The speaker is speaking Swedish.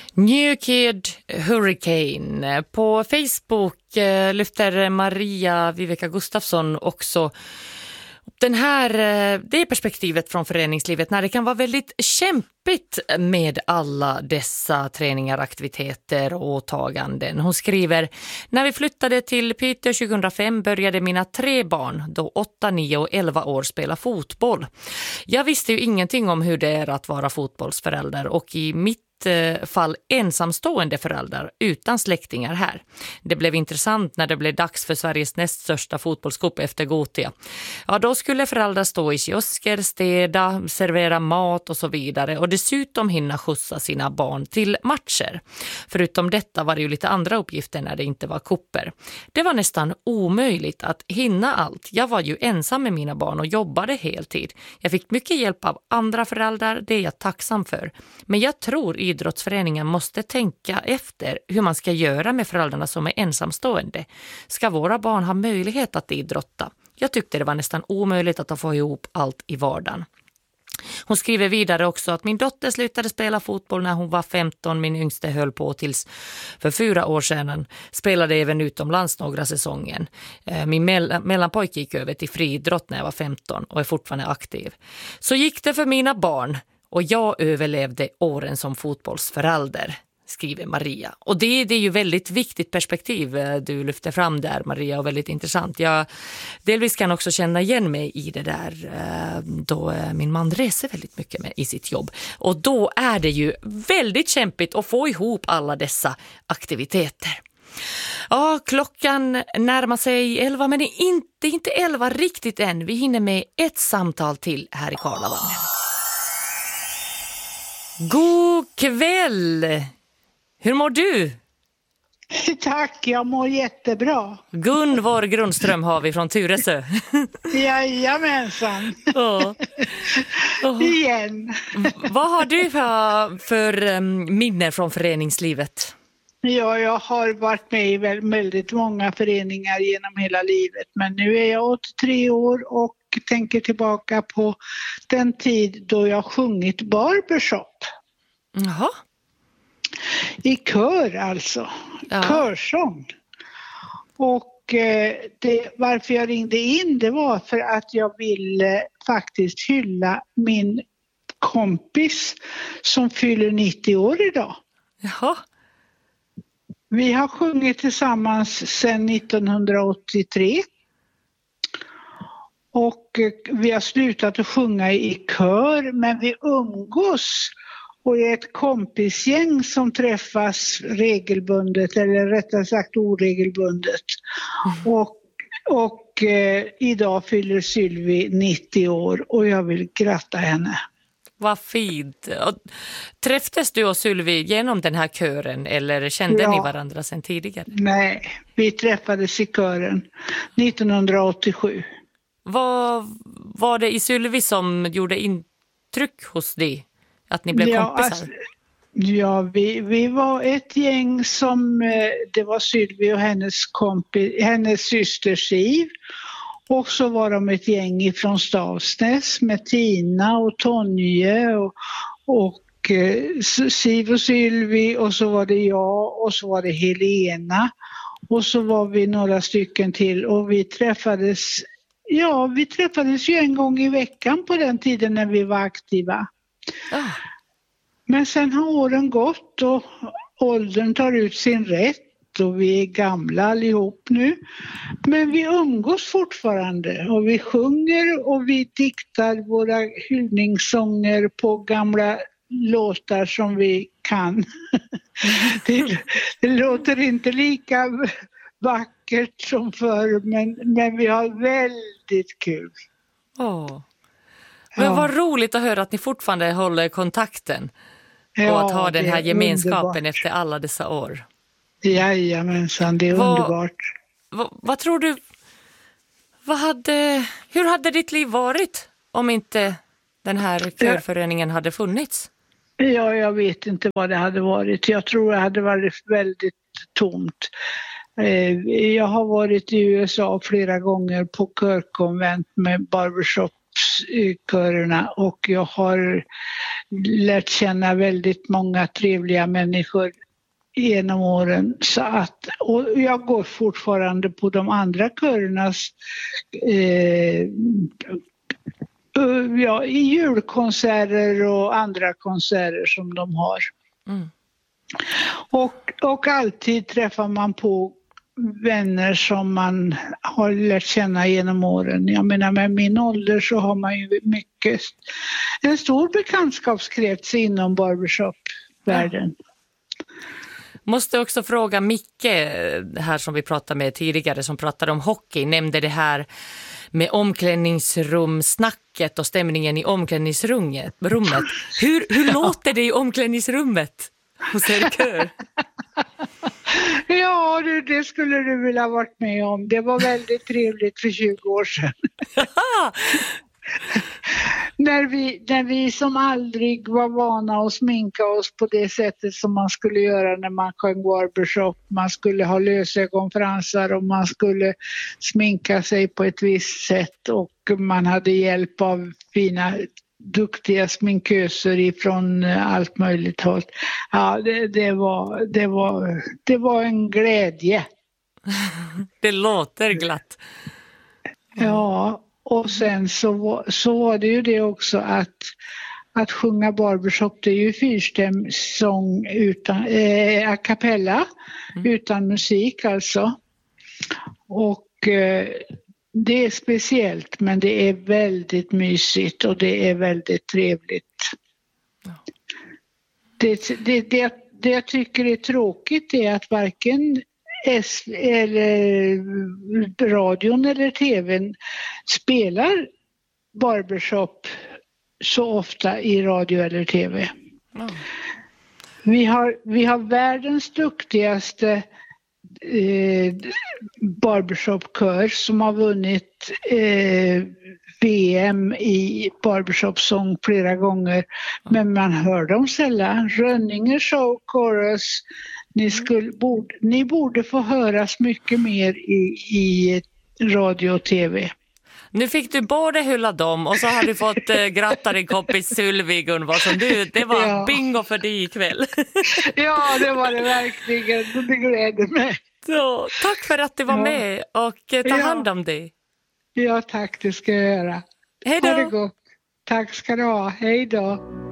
New Kid Hurricane. På Facebook lyfter Maria Viveka Gustafsson också det perspektivet från föreningslivet när det kan vara väldigt kämpigt med alla dessa träningar, aktiviteter och åtaganden. Hon skriver: när vi flyttade till Piteå 2005 började mina 3 barn, då 8, 9 och 11 år, spela fotboll. Jag visste ju ingenting om hur det är att vara fotbollsförälder och i mitt fall ensamstående föräldrar utan släktingar här. Det blev intressant när det blev dags för Sveriges näst största fotbollscup efter Gothia. Ja, då skulle föräldrar stå i kiosker, städa, servera mat och så vidare och dessutom hinna skjutsa sina barn till matcher. Förutom detta var det ju lite andra uppgifter när det inte var kupper. Det var nästan omöjligt att hinna allt. Jag var ju ensam med mina barn och jobbade heltid. Jag fick mycket hjälp av andra föräldrar, det är jag tacksam för. Men jag tror idrottsföreningen måste tänka efter hur man ska göra med föräldrarna som är ensamstående. Ska våra barn ha möjlighet att idrotta? Jag tyckte det var nästan omöjligt att få ihop allt i vardagen. Hon skriver vidare också att min dotter slutade spela fotboll när hon var 15. Min yngste höll på tills för 4 år sedan. Spelade även utomlands några säsonger. Min mellanpojke gick över till friidrott när jag var 15 och är fortfarande aktiv. Så gick det för mina barn. Och jag överlevde åren som fotbollsförälder, skriver Maria. Och det är ju väldigt viktigt perspektiv du lyfter fram där, Maria, och väldigt intressant. Jag delvis kan också känna igen mig i det där då min man reser väldigt mycket med i sitt jobb. Och då är det ju väldigt kämpigt att få ihop alla dessa aktiviteter. Ja, klockan närmar sig 11, men det är inte 11 riktigt än. Vi hinner med ett samtal till här i Karlavagnen. God kväll! Hur mår du? Tack, jag mår jättebra. Gunvor Grundström har vi från Tyresö. Jajamensan. Oh. Igen. Vad har du för minne från föreningslivet? Ja, jag har varit med i väldigt många föreningar genom hela livet. Men nu är jag 83 år och tänker tillbaka på den tid då jag sjungit barbershop. Jaha. I kör alltså. Ja. Körsång. Och varför jag ringde in, det var för att jag ville faktiskt hylla min kompis som fyller 90 år idag. Jaha. Vi har sjungit tillsammans sedan 1983. Och vi har slutat att sjunga i kör, men vi umgås och är ett kompisgäng som träffas regelbundet, eller rättare sagt oregelbundet. Och idag fyller Sylvie 90 år och jag vill gratta henne. Vad fint. Träffades du och Sylvie genom den här kören eller kände ni varandra sedan tidigare? Nej, vi träffades i kören 1987. Vad var det i Sylvie som gjorde intryck hos dig? Att ni blev kompisar? Vi var ett gäng som, det var Sylvie och hennes syster Siv. Och så var de ett gäng från Stavsnäs med Tina och Tonje och Siv och Sylvie, och så var det jag och så var det Helena och så var vi några stycken till, och vi träffades ju en gång i veckan på den tiden när vi var aktiva. Men sen har åren gått och åldern tar ut sin rätt. Och vi är gamla allihop nu. Men vi umgås fortfarande och vi sjunger och vi diktar våra hyllningssånger på gamla låtar som vi kan. Det låter inte lika vackert som förr, men vi har väldigt kul. Men vad roligt att höra att ni fortfarande håller kontakten och att ha den här gemenskapen efter alla dessa år. Jajamensan, det är underbart. Vad tror du, hur hade ditt liv varit om inte den här körföreningen hade funnits? Ja, jag vet inte vad det hade varit. Jag tror det hade varit väldigt tomt. Jag har varit i USA flera gånger på körkonvent med barbershop Barbershop-körerna och jag har lärt känna väldigt många trevliga människor genom åren. Så att, och jag går fortfarande på de andra körernas i julkonserter och andra konserter som de har. Mm. Och alltid träffar man på vänner som man har lärt känna genom åren. Jag menar med min ålder så har man ju en stor bekantskapskrets inom barbershop-världen. Ja. Måste också fråga Micke här som vi pratade med tidigare som pratade om hockey, nämnde det här med omklädningsrumsnacket och stämningen i omklädningsrummet. Hur låter det i omklädningsrummet hos er kör? Ja, det skulle du vilja ha varit med om. Det var väldigt trevligt för 20 år sedan. När vi som aldrig var vana att sminka oss på det sättet som man skulle göra när man sjöng barbershop. Man skulle ha lösögonfransar och man skulle sminka sig på ett visst sätt och man hade hjälp av fina duktiga sminköser ifrån allt möjligt håll. Ja, det var en glädje. Det låter glatt. Ja, och sen så var det ju det också att sjunga barbershop, det är ju fyrstämsång utan a cappella, utan musik alltså. Och det är speciellt men det är väldigt mysigt och det är väldigt trevligt. Ja. Det jag tycker är tråkigt är att varken eller radion eller tvn spelar barbershop så ofta i radio eller tv. Mm. Vi har världens duktigaste barbershop-kör som har vunnit VM i barbershop-sång flera gånger. Men man hör dem sällan. Rönninge Show Chorus. Ni borde få höras mycket mer i radio och tv. Nu fick du både hylla dem och så har du fått gratta din kompis Sylvie Gunvarsson. Det var bingo för dig ikväll. Ja, det var det verkligen. Det gläder mig. Så, tack för att du var med och ta hand om dig. Ja, tack, det ska jag göra. Hej då. Ha det gott. Tack ska du ha. Hej då.